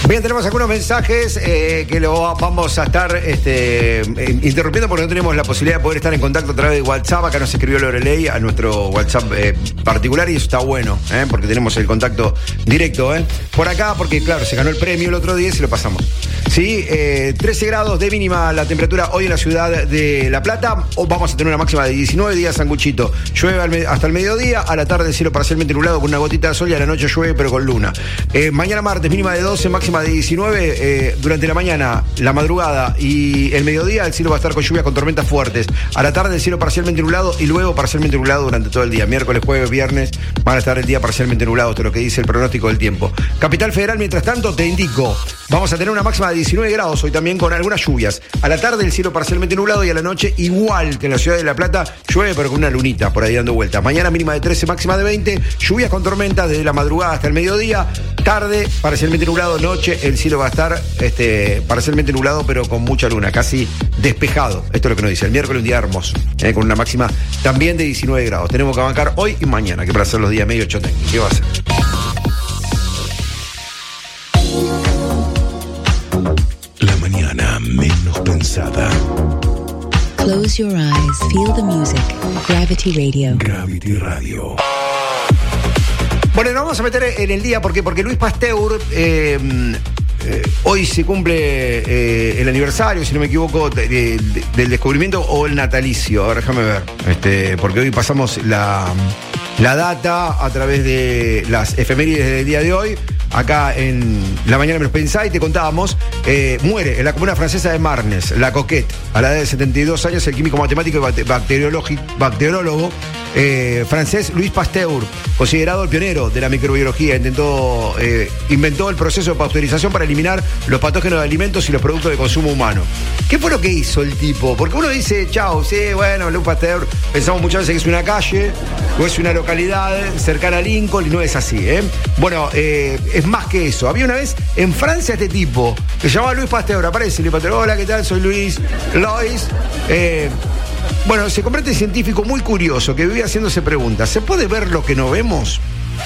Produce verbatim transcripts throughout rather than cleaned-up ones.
Bien, tenemos algunos mensajes eh, que lo vamos a estar este, interrumpiendo porque no tenemos la posibilidad de poder estar en contacto a través de WhatsApp. Acá nos escribió Lorelei a nuestro WhatsApp eh, particular y eso está bueno, eh, porque tenemos el contacto directo. Eh. Por acá, porque claro, se ganó el premio el otro día y se lo pasamos. Sí, eh, trece grados de mínima la temperatura hoy en la ciudad de La Plata. O vamos a tener una máxima de diecinueve días, sanguchito. Llueve al me- hasta el mediodía, a la tarde el cielo parcialmente nublado con una gotita de sol y a la noche llueve pero con luna. Eh, mañana martes mínima de doce, máxima de diecinueve. Eh, durante la mañana, la madrugada y el mediodía el cielo va a estar con lluvias con tormentas fuertes. A la tarde el cielo parcialmente nublado y luego parcialmente nublado durante todo el día. Miércoles, jueves, viernes van a estar el día parcialmente nublado. Esto es lo que dice el pronóstico del tiempo. Capital Federal, mientras tanto, te indico, vamos a tener una máxima de diecinueve grados hoy también con algunas lluvias. A la tarde el cielo parcialmente nublado y a la noche igual que en la ciudad de La Plata, llueve pero con una lunita por ahí dando vueltas. Mañana mínima de trece, máxima de veinte, lluvias con tormentas desde la madrugada hasta el mediodía. Tarde parcialmente nublado, noche el cielo va a estar este, parcialmente nublado pero con mucha luna, casi despejado. Esto es lo que nos dice. El miércoles un día hermoso, eh, con una máxima también de diecinueve grados. Tenemos que bancar hoy y mañana, que para hacer los días medio chotengue. ¿Qué va a hacer? La mañana menos pensada. Close your eyes, feel the music. Gravity Radio. Gravity Radio. Bueno, nos vamos a meter en el día porque, porque Luis Pasteur eh, eh, hoy se cumple eh, el aniversario, si no me equivoco, de, de, del descubrimiento o el natalicio. Ahora déjame ver, este, porque hoy pasamos la, la data a través de las efemérides del día de hoy. Acá en La Mañana Menos Pensada y te contábamos, eh, muere en la comuna francesa de Marnes, la Coquette, a la edad de setenta y dos años, el químico matemático y bacteriólogo eh, francés Luis Pasteur, considerado el pionero de la microbiología. Intentó, eh, inventó el proceso de pasteurización para eliminar los patógenos de alimentos y los productos de consumo humano. ¿Qué fue lo que hizo el tipo? Porque uno dice, chao, sí, bueno, Luis Pasteur, pensamos muchas veces que es una calle o es una localidad cercana a Lincoln y no es así, ¿eh? Bueno, eh, es más que eso. Había una vez en Francia este tipo que se llamaba Luis Pasteur. Aparece Luis Pasteur. Hola, ¿qué tal? Soy Luis. Lois. Eh, bueno, se convierte en científico muy curioso que vivía haciéndose preguntas. ¿Se puede ver lo que no vemos?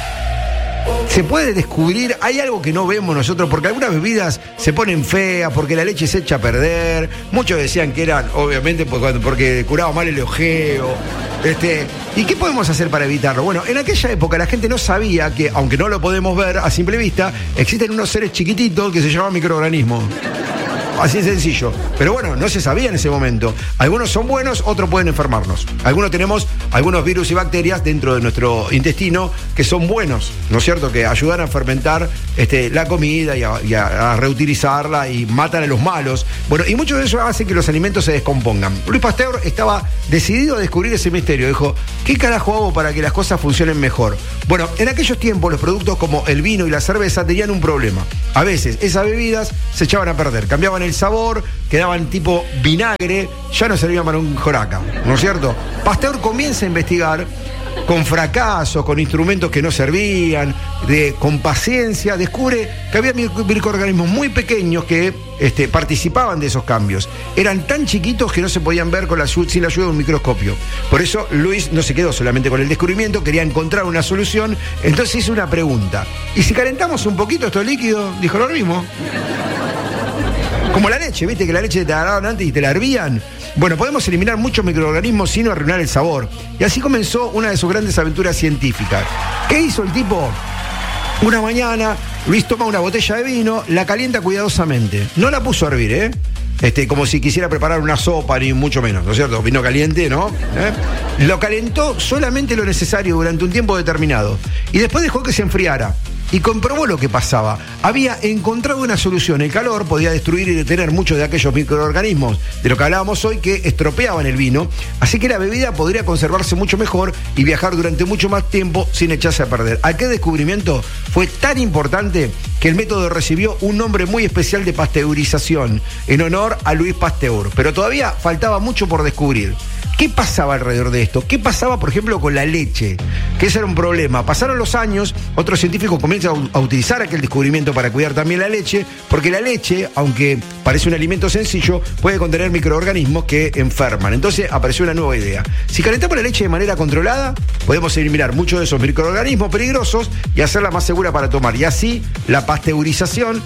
¿Se puede descubrir? ¿Hay algo que no vemos nosotros? Porque algunas bebidas se ponen feas, porque la leche se echa a perder. Muchos decían que eran, obviamente, porque curaba mal el ojeo. Este, ¿y qué podemos hacer para evitarlo? Bueno, en aquella época la gente no sabía que, aunque no lo podemos ver a simple vista, existen unos seres chiquititos que se llaman microorganismos. Así de sencillo. Pero bueno, no se sabía en ese momento. Algunos son buenos, otros pueden enfermarnos. Algunos tenemos algunos virus y bacterias dentro de nuestro intestino que son buenos, ¿no es cierto? Que ayudan a fermentar este, la comida y, a, y a, a reutilizarla y matan a los malos. Bueno, y mucho de eso hace que los alimentos se descompongan. Luis Pasteur estaba decidido a descubrir ese misterio. Dijo, ¿qué carajo hago para que las cosas funcionen mejor? Bueno, en aquellos tiempos los productos como el vino y la cerveza tenían un problema. A veces esas bebidas se echaban a perder, cambiaban el sabor, quedaban tipo vinagre, ya no servían para un joraca, ¿no es cierto? Pasteur comienza a investigar con fracaso, con instrumentos que no servían, de, con paciencia, descubre que había microorganismos muy pequeños que este, participaban de esos cambios. Eran tan chiquitos que no se podían ver con la, sin la ayuda de un microscopio. Por eso Luis no se quedó solamente con el descubrimiento, quería encontrar una solución, entonces hizo una pregunta. ¿Y si calentamos un poquito estos líquidos? Dijo lo mismo. Como la leche, ¿viste? Que la leche te la daban antes y te la hervían. Bueno, podemos eliminar muchos microorganismos sin arruinar el sabor. Y así comenzó una de sus grandes aventuras científicas. ¿Qué hizo el tipo? Una mañana, Luis toma una botella de vino, la calienta cuidadosamente. No la puso a hervir, ¿eh? Este, como si quisiera preparar una sopa, ni mucho menos, ¿no es cierto? Vino caliente, ¿no? ¿Eh? Lo calentó solamente lo necesario durante un tiempo determinado. Y después dejó que se enfriara. Y comprobó lo que pasaba. Había encontrado una solución. El calor podía destruir y detener muchos de aquellos microorganismos de lo que hablábamos hoy que estropeaban el vino. Así que la bebida podría conservarse mucho mejor y viajar durante mucho más tiempo sin echarse a perder. Aquel descubrimiento fue tan importante que el método recibió un nombre muy especial de pasteurización en honor a Luis Pasteur. Pero todavía faltaba mucho por descubrir. ¿Qué pasaba alrededor de esto? ¿Qué pasaba, por ejemplo, con la leche? Que ese era un problema. Pasaron los años, otros científicos comienzan a utilizar aquel descubrimiento para cuidar también la leche, porque la leche, aunque parece un alimento sencillo, puede contener microorganismos que enferman. Entonces apareció una nueva idea. Si calentamos la leche de manera controlada, podemos eliminar muchos de esos microorganismos peligrosos y hacerla más segura para tomar. Y así, la pasteurización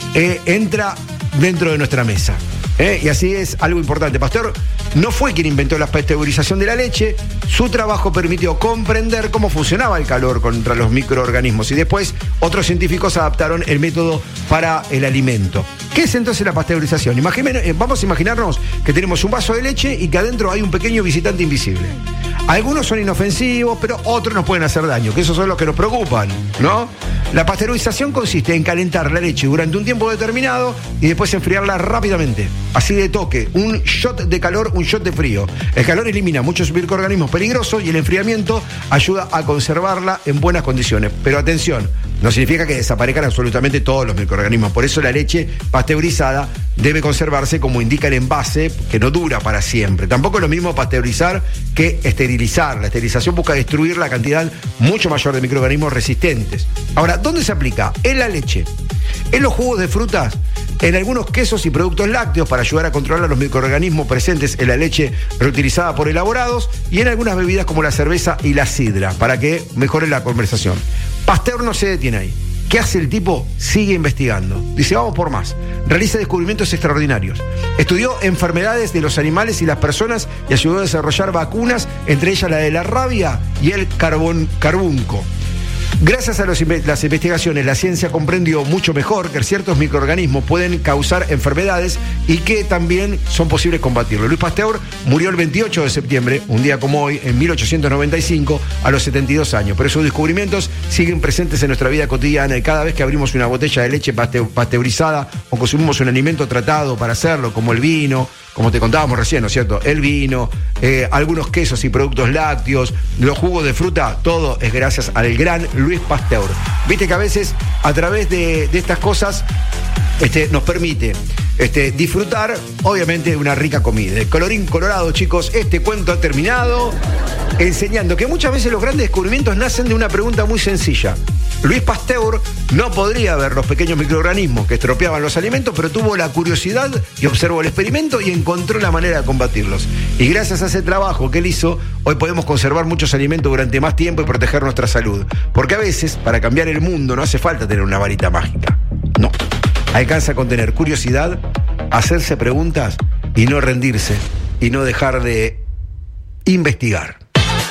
eh, entra dentro de nuestra mesa. ¿Eh? Y así es algo importante. Pasteur no fue quien inventó la pasteurización de la leche. Su trabajo permitió comprender cómo funcionaba el calor contra los microorganismos y después otros científicos adaptaron el método para el alimento. ¿Qué es entonces la pasteurización? Imaginen, vamos a imaginarnos que tenemos un vaso de leche y que adentro hay un pequeño visitante invisible. Algunos son inofensivos, pero otros nos pueden hacer daño, que esos son los que nos preocupan, ¿no? La pasteurización consiste en calentar la leche durante un tiempo determinado y después enfriarla rápidamente. Así de toque, un shot de calor, un shot de frío. El calor elimina muchos microorganismos peligrosos y el enfriamiento ayuda a conservarla en buenas condiciones. Pero atención, no significa que desaparezcan absolutamente todos los microorganismos. Por eso la leche pasteurizada debe conservarse como indica el envase, que no dura para siempre. Tampoco es lo mismo pasteurizar que esterilizar. La esterilización busca destruir la cantidad mucho mayor de microorganismos resistentes. Ahora, ¿dónde se aplica? En la leche, en los jugos de frutas, en algunos quesos y productos lácteos para ayudar a controlar los microorganismos presentes en la leche reutilizada por elaborados y en algunas bebidas como la cerveza y la sidra, para que mejore la conversación. Pasteur no se detiene ahí. ¿Qué hace el tipo? Sigue investigando. Dice, vamos por más. Realiza descubrimientos extraordinarios. Estudió enfermedades de los animales y las personas y ayudó a desarrollar vacunas, entre ellas la de la rabia y el carbón, carbunco. Gracias a los, las investigaciones, la ciencia comprendió mucho mejor que ciertos microorganismos pueden causar enfermedades y que también son posibles combatirlo. Louis Pasteur murió el veintiocho de septiembre, un día como hoy, en mil ochocientos noventa y cinco, a los setenta y dos años. Pero sus descubrimientos siguen presentes en nuestra vida cotidiana y cada vez que abrimos una botella de leche pasteurizada o consumimos un alimento tratado para hacerlo, como el vino, como te contábamos recién, ¿no es cierto? El vino, eh, algunos quesos y productos lácteos, los jugos de fruta, todo es gracias al gran Louis Pasteur. Viste que a veces a través de, de estas cosas este, nos permite este, disfrutar, obviamente, de una rica comida. Colorín colorado, chicos, este cuento ha terminado enseñando que muchas veces los grandes descubrimientos nacen de una pregunta muy sencilla. Louis Pasteur no podría ver los pequeños microorganismos que estropeaban los alimentos, pero tuvo la curiosidad y observó el experimento y encontró la manera de combatirlos. Y gracias a ese trabajo que él hizo, hoy podemos conservar muchos alimentos durante más tiempo y proteger nuestra salud. Porque a veces, para cambiar el mundo, no hace falta tener una varita mágica. No. Alcanza con tener curiosidad, hacerse preguntas y no rendirse y no dejar de investigar.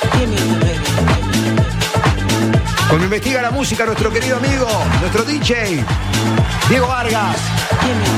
Como investiga la música nuestro querido amigo, nuestro D J, Diego Vargas.